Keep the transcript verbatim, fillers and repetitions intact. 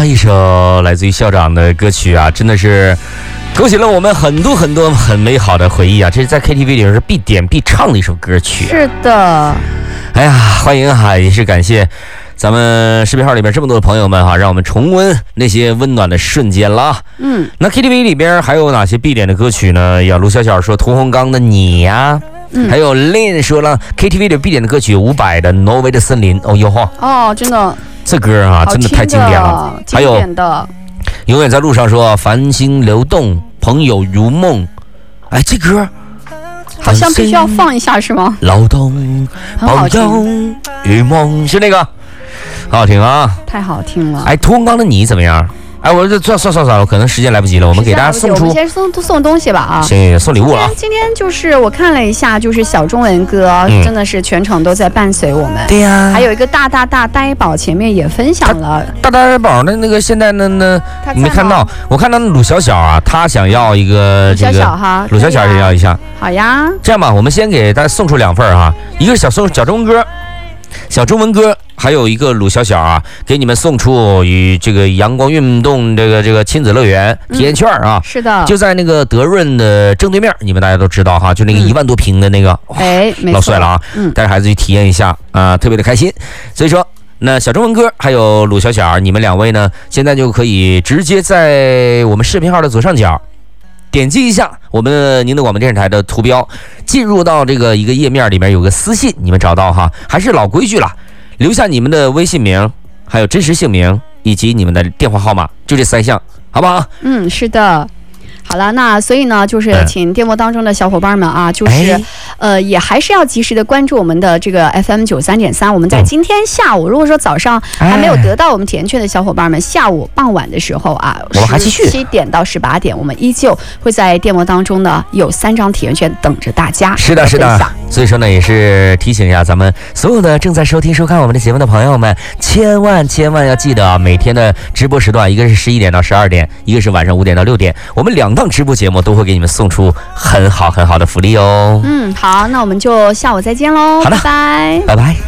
一首来自于校长的歌曲啊，真的是勾起了我们很多很多很美好的回忆啊！这是在 K T V 里面是必点必唱的一首歌曲、啊。 是的， 哎呀，欢迎哈、啊，也是感谢咱们视频号里边这么多的朋友们哈、啊，让我们重温那些温暖的瞬间了。 嗯， 那 K T V 里边还有哪些必点的歌曲呢？呀，卢小小说屠洪刚的你呀、啊。嗯、还有 Lin 说了 K T V 的必点的歌曲伍佰的《挪威的森林》哦哟哈哦，真的这歌啊真的太经典了。 还有永远在路上说繁星流动，朋友如梦。哎，这歌好像必须要放一下是吗？ 劳动朋友如梦是那个，好好听啊， 太好听了。 哎，屠洪刚的你怎么样？哎，我这算算算算了，可能时间来不及了，我们给大家送出， 我们先送送东西吧啊！ 行，送礼物了。 今天就是我看了一下，就是小中文歌、嗯、真的是全程都在伴随我们。 对呀、啊， 还有一个大大大呆宝前面也分享了。 大大呆宝的那个现在呢呢，你没看到？我看到鲁小小啊，他想要一个这个鲁小小哈， 鲁小小也要一下。 好呀， 这样吧，我们先给大家送出两份哈，一个是小送小中文歌，小中文歌。还有一个鲁小小啊，给你们送出与这个阳光运动这个这个亲子乐园体验券啊、嗯， 是的， 就在那个德润的正对面，你们大家都知道哈，就那个一万多平的那个， 哎、嗯， 老帅了啊，嗯，带着孩子去体验一下啊、呃，特别的开心。所以说，那小中文哥还有鲁小小，你们两位呢，现在就可以直接在我们视频号的左上角。点击一下我们的宁德广播电视台的图标，进入到这个一个页面里面有个私信，你们找到哈，还是老规矩了。留下你们的微信名，还有真实姓名以及你们的电话号码，就这三项，好不好？ 嗯，是的。好了，那所以呢，就是请电波当中的小伙伴们啊，就是、哎、呃，也还是要及时的关注我们的这个 F M 九三点三。我们在今天下午，嗯、如果说早上还没有得到我们体验券的小伙伴们，哎、下午傍晚的时候啊， 我们还继续七点到十八点，我们依旧会在电波当中呢有三张体验券等着大家。 是的，是的。所以说呢，也是提醒一下咱们所有的正在收听收看我们的节目的朋友们，千万千万要记得啊，每天的直播时段，一个是十一点到十二点，一个是晚上五点到六点，我们两档直播节目都会给你们送出很好很好的福利哦。 嗯，好，那我们就下午再见喽。 好的， 拜拜， 拜拜。